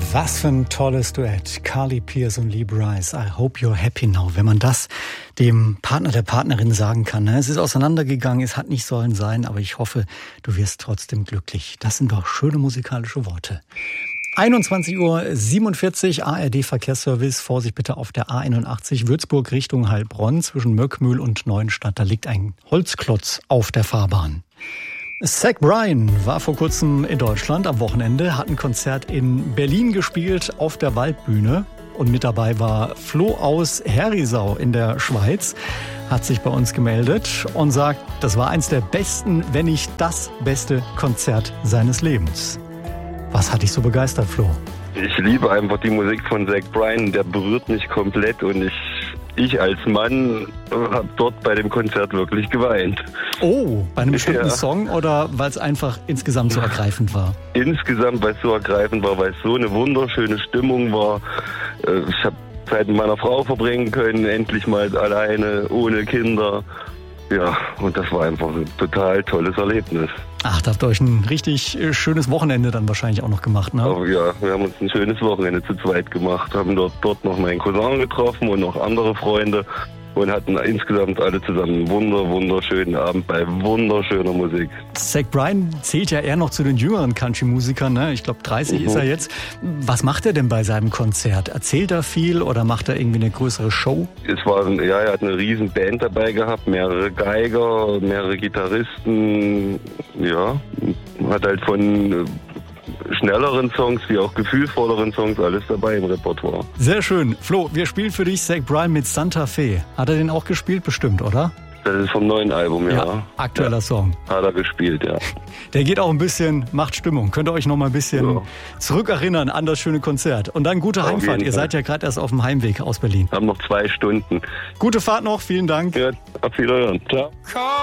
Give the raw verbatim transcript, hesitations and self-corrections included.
Was für ein tolles Duett. Carly Pearce und Lee Brice. I hope you're happy now. Wenn man das dem Partner, der Partnerin sagen kann. Ne? Es ist auseinandergegangen, es hat nicht sollen sein, aber ich hoffe, du wirst trotzdem glücklich. Das sind doch schöne musikalische Worte. einundzwanzig Uhr siebenundvierzig, A R D-Verkehrsservice. Vorsicht bitte auf der A einundachtzig, Würzburg Richtung Heilbronn. Zwischen Möckmühl und Neuenstadt, da liegt ein Holzklotz auf der Fahrbahn. Zach Bryan war vor kurzem in Deutschland am Wochenende, hat ein Konzert in Berlin gespielt auf der Waldbühne. Und mit dabei war Flo aus Herisau in der Schweiz, hat sich bei uns gemeldet und sagt, das war eins der besten, wenn nicht das beste Konzert seines Lebens. Was hat dich so begeistert, Flo? Ich liebe einfach die Musik von Zach Bryan, der berührt mich komplett und ich, ich als Mann habe dort bei dem Konzert wirklich geweint. Oh, bei einem bestimmten Ja. Song oder weil es einfach insgesamt so ergreifend war? Insgesamt, weil es so ergreifend war, weil es so eine wunderschöne Stimmung war. Äh, Ich habe Zeit mit meiner Frau verbringen können, endlich mal alleine, ohne Kinder. Ja, und das war einfach ein total tolles Erlebnis. Ach, da habt ihr euch ein richtig schönes Wochenende dann wahrscheinlich auch noch gemacht, ne? Aber ja, wir haben uns ein schönes Wochenende zu zweit gemacht, haben dort, dort noch meinen Cousin getroffen und noch andere Freunde und hatten insgesamt alle zusammen einen wunder, wunderschönen Abend bei wunderschöner Musik. Zach Bryan zählt ja eher noch zu den jüngeren Country-Musikern, ne? Ich glaube, dreißig Mhm. ist er jetzt. Was macht er denn bei seinem Konzert? Erzählt er viel oder macht er irgendwie eine größere Show? Es war, ja, er hat eine riesen Band dabei gehabt, mehrere Geiger, mehrere Gitarristen, ja, hat halt von äh, schnelleren Songs wie auch gefühlvolleren Songs alles dabei im Repertoire. Sehr schön. Flo, wir spielen für dich Zach Bryan mit Santa Fe. Hat er den auch gespielt? Bestimmt, oder? Das ist vom neuen Album, ja. aktueller ja. Song. Hat er gespielt, ja. Der geht auch ein bisschen, macht Stimmung. Könnt ihr euch noch mal ein bisschen Ja. zurückerinnern an das schöne Konzert. Und dann gute Auf Heimfahrt. jeden Ihr Fall. seid ja gerade erst auf dem Heimweg aus Berlin. Haben noch zwei Stunden. Gute Fahrt noch. Vielen Dank. Ja, auf Wiederhören. Ciao.